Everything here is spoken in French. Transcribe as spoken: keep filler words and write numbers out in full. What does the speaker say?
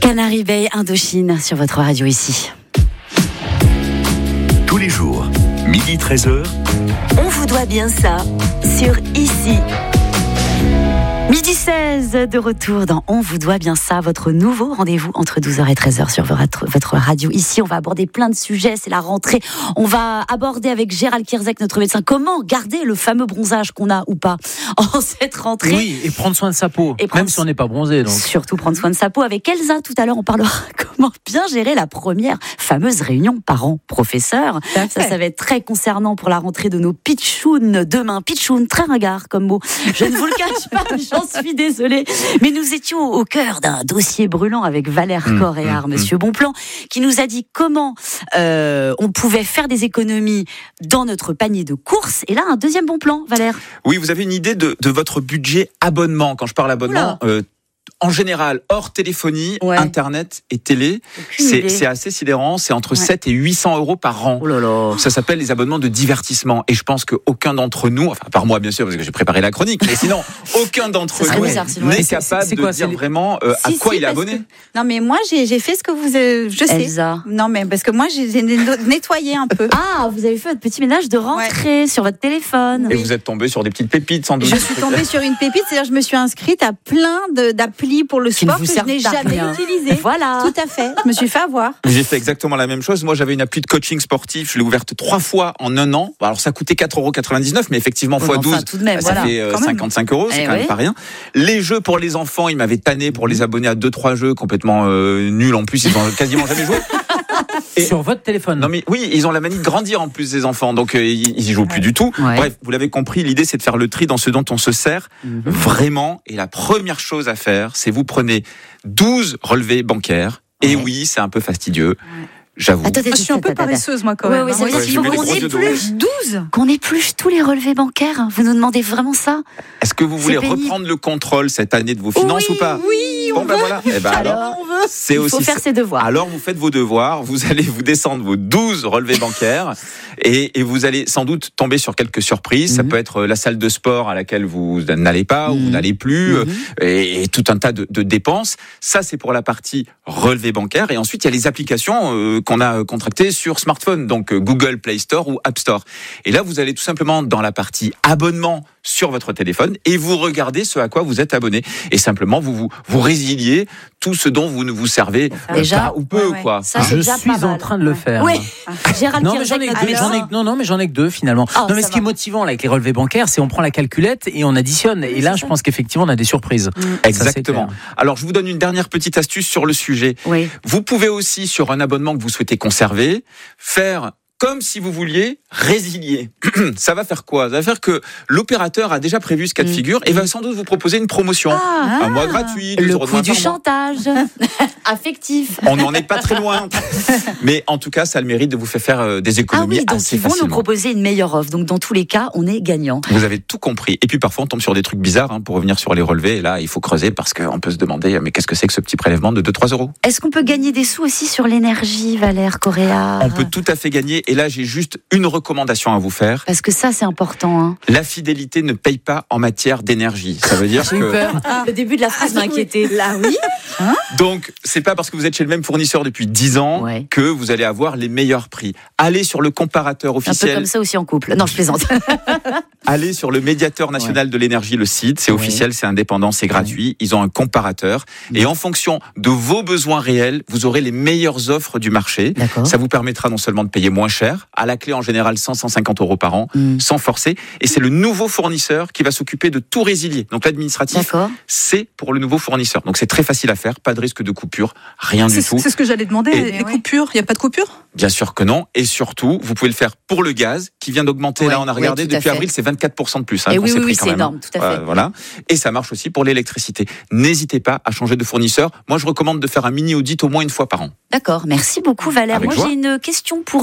Canary Bay, Indochine, sur votre radio ici. Tous les jours, midi treize heures. On vous doit bien ça, sur ici. Midi seize, de retour dans On vous doit bien ça, votre nouveau rendez-vous entre douze heures et treize heures sur votre, votre radio. Ici, on va aborder plein de sujets, c'est la rentrée. On va aborder avec Gérald Kierzek, notre médecin, comment garder le fameux bronzage qu'on a ou pas en cette rentrée. Oui, et prendre soin de sa peau, et même si on n'est pas bronzé. Donc. Surtout prendre soin de sa peau. Avec Elsa, tout à l'heure, on parlera comment bien gérer la première fameuse réunion parents-professeurs. Ça, ça va être très concernant pour la rentrée de nos pitchounes demain. Pitchoun, très ringard comme mot. Je ne vous le cache pas, j'en suis désolée. Mais nous étions au cœur d'un dossier brûlant avec Valère mmh, Coréard, mmh, Monsieur mmh. Bonplan, qui nous a dit comment euh, on pouvait faire des économies dans notre panier de courses. Et là, un deuxième bon plan, Valère. Oui, vous avez une idée de, de votre budget abonnement. Quand je parle abonnement, euh, en général, hors téléphonie, ouais. Internet et télé, c'est, c'est assez sidérant. C'est entre ouais. sept et huit cents euros par an. Oh là là. Ça s'appelle les abonnements de divertissement. Et je pense qu'aucun d'entre nous, enfin, par moi bien sûr, parce que j'ai préparé la chronique, mais sinon, aucun d'entre nous bizarre, n'est capable c'est, c'est quoi, de dire les... vraiment euh, si, à quoi si, il est abonné. Que... Non, mais moi, j'ai, j'ai fait ce que vous... Euh, je sais. Elsa. Non, mais parce que moi, j'ai nettoyé un peu. Ah, vous avez fait votre petit ménage de rentrée ouais. sur votre téléphone. Et oui. vous êtes tombé sur des petites pépites, sans doute. Je suis tombée sur une pépite, c'est-à-dire je me suis inscrite à plein de, d'applis pour le sport que je n'ai jamais rien. utilisé. Voilà. Tout à fait. Je me suis fait avoir. J'ai fait exactement la même chose. Moi, j'avais une appli de coaching sportif. Je l'ai ouverte trois fois en un an. Alors, ça coûtait quatre euros quatre-vingt-dix-neuf, mais effectivement, oh, fois douze, enfin, tout de même, ça voilà. fait euh, cinquante-cinq euros. C'est eh quand oui. même pas rien. Les jeux pour les enfants, ils m'avaient tanné pour les abonner à deux, trois jeux complètement euh, nuls. En plus, ils ont quasiment jamais joué. Et sur votre téléphone. Non mais oui, ils ont la manie de grandir en plus ces enfants, donc euh, ils, ils y jouent ouais. plus du tout. Ouais. Bref, vous l'avez compris, l'idée c'est de faire le tri dans ce dont on se sert mm-hmm. vraiment. Et la première chose à faire, c'est vous prenez douze relevés bancaires. Ouais. Et oui, c'est un peu fastidieux. Ouais. J'avoue. Attends, attends, je suis un peu paresseuse, moi, quand même. Ouais, ouais, ça veut dire qu'il faut qu'on épluche douze. Qu'on épluche tous les relevés bancaires. Vous nous demandez vraiment ça? Est-ce que vous voulez reprendre le contrôle cette année de vos finances oui, ou pas? Oui, bon, on ben veut. voilà. Eh ben alors, alors, on veut. C'est Il aussi faut faire ses devoirs. Alors, vous faites vos devoirs. Vous allez vous descendre vos douze relevés bancaires et, et vous allez sans doute tomber sur quelques surprises. Mm-hmm. Ça peut être la salle de sport à laquelle vous n'allez pas mm-hmm. ou vous n'allez plus mm-hmm. et, et tout un tas de, de dépenses. Ça, c'est pour la partie relevés bancaires. Et ensuite, il y a les applications euh, qu'on a contractées sur smartphone, donc Google Play Store ou App Store. Et là, vous allez tout simplement dans la partie abonnement sur votre téléphone et vous regardez ce à quoi vous êtes abonné. Et simplement, vous, vous, vous résiliez tout ce dont vous ne vous servez déjà, pas ou peu. Ouais, ouais. Quoi. Ça, je suis en train de le faire. Oui. Gérald non, mais j'en ai, mais j'en ai, non, non, mais j'en ai que deux finalement. Oh, non, mais ce va. qui est motivant là, avec les relevés bancaires, c'est on prend la calculette et on additionne. Et là, je pense qu'effectivement, on a des surprises. Mmh. Exactement. Ça, alors, je vous donne une dernière petite astuce sur le sujet. Oui. Vous pouvez aussi, sur un abonnement que vous souhaitez conserver, faire comme si vous vouliez résilier. Ça va faire quoi? Ça va faire que l'opérateur a déjà prévu ce cas de figure et va sans doute vous proposer une promotion. Ah, un mois gratuit, le coup du chantage affectif. On n'en est pas très loin. Mais en tout cas, ça a le mérite de vous faire faire des économies ah oui, donc assez ils vont facilement. nous proposer une meilleure offre. Donc dans tous les cas, on est gagnant. Vous avez tout compris. Et puis parfois, on tombe sur des trucs bizarres hein, pour revenir sur les relevés. Et là, il faut creuser parce qu'on peut se demander mais qu'est-ce que c'est que ce petit prélèvement de deux à trois euros? Est-ce qu'on peut gagner des sous aussi sur l'énergie, Valère Coréard? On peut tout à fait gagner. Et là, j'ai juste une recommandation à vous faire. Parce que ça, c'est important. Hein. La fidélité ne paye pas en matière d'énergie. Ça veut dire j'ai que... eu peur. Ah, le début de la phrase m'a inquiété. Là, oui. Hein Donc, c'est pas parce que vous êtes chez le même fournisseur depuis dix ans ouais. que vous allez avoir les meilleurs prix. Allez sur le comparateur officiel. Un peu comme ça aussi en couple. Non, je plaisante. Allez sur le médiateur national ouais. de l'énergie, le site. C'est ouais. officiel, c'est indépendant, c'est gratuit. Ouais. Ils ont un comparateur. Mmh. Et en fonction de vos besoins réels, vous aurez les meilleures offres du marché. D'accord. Ça vous permettra non seulement de payer moins cher, à la clé en général cent à cent cinquante euros par an, mmh. sans forcer. Et c'est le nouveau fournisseur qui va s'occuper de tout résilier. Donc l'administratif, D'accord. c'est pour le nouveau fournisseur. Donc c'est très facile à faire, pas de risque de coupure, rien c'est, du tout. C'est ce que j'allais demander, et, les ouais. coupures, il n'y a pas de coupure? Bien sûr que non. Et surtout, vous pouvez le faire pour le gaz, qui vient d'augmenter. Ouais, là, on a regardé, ouais, depuis avril, c'est vingt-quatre pour cent de plus. Hein, et oui, oui, oui, c'est même. énorme, tout à fait. Euh, voilà. Et ça marche aussi pour l'électricité. N'hésitez pas à changer de fournisseur. Moi, je recommande de faire un mini-audit au moins une fois par an. D'accord, merci beaucoup Valère. Avec Moi, joie. j'ai une question pour